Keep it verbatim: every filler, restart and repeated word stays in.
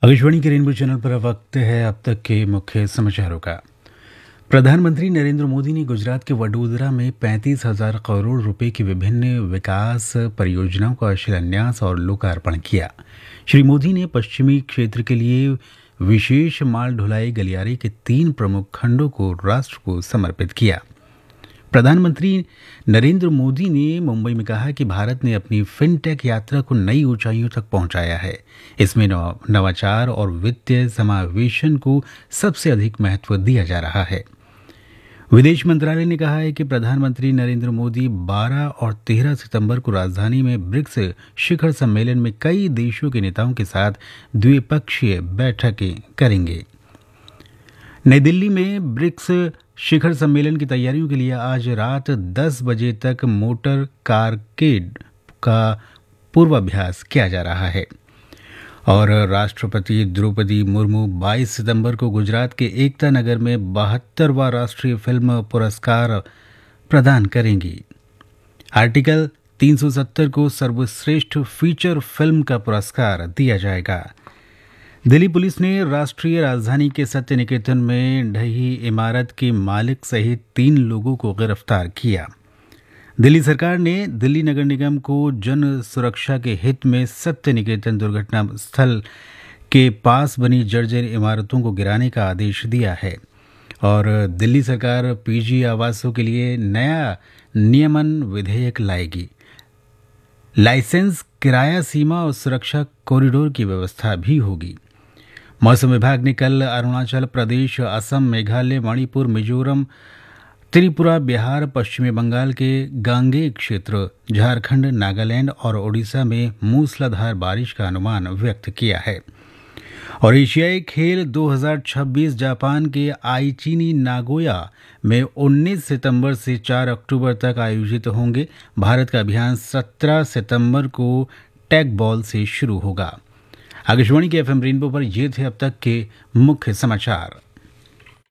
आकाशवाणी के rainbow channel पर वक्त है अब तक के मुख्य समाचारों का। प्रधानमंत्री नरेंद्र मोदी ने गुजरात के वडोदरा में पैंतीस हजार करोड़ रुपए की विभिन्न विकास परियोजनाओं का शिलान्यास और लोकार्पण किया। श्री मोदी ने पश्चिमी क्षेत्र के लिए विशेष माल ढुलाई गलियारे के तीन प्रमुख खंडों को राष्ट्र को समर्पित किया। प्रधानमंत्री नरेंद्र मोदी ने मुंबई में कहा कि भारत ने अपनी फिनटेक यात्रा को नई ऊंचाइयों तक पहुंचाया है। इसमें नव- नवाचार और वित्तीय समावेशन को सबसे अधिक महत्व दिया जा रहा है। विदेश मंत्रालय ने कहा है कि प्रधानमंत्री नरेंद्र मोदी बारह और तेरह सितंबर को राजधानी में ब्रिक्स शिखर सम्मेलन में कई देशों के नेताओं के साथ द्विपक्षीय बैठकें करेंगे। नई दिल्ली में ब्रिक्स शिखर सम्मेलन की तैयारियों के लिए आज रात दस बजे तक मोटर कारकेड का पूर्वाभ्यास किया जा रहा है। और राष्ट्रपति द्रौपदी मुर्मू बाईस सितंबर को गुजरात के एकता नगर में बहत्तरवां राष्ट्रीय फिल्म पुरस्कार प्रदान करेंगी। आर्टिकल तीन सौ सत्तर को सर्वश्रेष्ठ फीचर फिल्म का पुरस्कार दिया जाएगा। दिल्ली पुलिस ने राष्ट्रीय राजधानी के सत्य निकेतन में ढही इमारत के मालिक सहित तीन लोगों को गिरफ्तार किया। दिल्ली सरकार ने दिल्ली नगर निगम को जन सुरक्षा के हित में सत्य निकेतन दुर्घटना स्थल के पास बनी जर्जर इमारतों को गिराने का आदेश दिया है। और दिल्ली सरकार पीजी आवासों के लिए नया नियमन विधेयक लाएगी। लाइसेंस, किराया सीमा और सुरक्षा कॉरिडोर की व्यवस्था भी होगी। मौसम विभाग ने कल अरुणाचल प्रदेश, असम, मेघालय, मणिपुर, मिजोरम, त्रिपुरा, बिहार, पश्चिमी बंगाल के गांगेय क्षेत्र, झारखंड, नागालैंड और ओडिशा में मूसलाधार बारिश का अनुमान व्यक्त किया है। और एशियाई खेल दो हज़ार छब्बीस जापान के आईची नागोया में उन्नीस सितंबर से चार अक्टूबर तक आयोजित होंगे। भारत का अभियान सत्रह सितंबर को टैग बॉल से शुरू होगा। आकाशवाणी के एफएम रेनबो पर ये थे अब तक के मुख्य समाचार।